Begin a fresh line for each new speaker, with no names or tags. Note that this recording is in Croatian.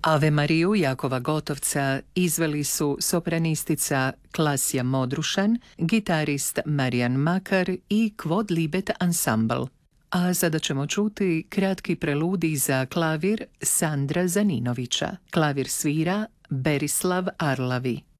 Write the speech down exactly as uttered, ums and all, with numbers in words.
Ave Mariju Jakova Gotovca izveli su sopranistica Klasja Modrušan, gitarist Marijan Makar i Quod Libet Ensemble. A sada ćemo čuti kratki preludij za klavir Sandra Zaninovića. Klavir svira Berislav Arlavi.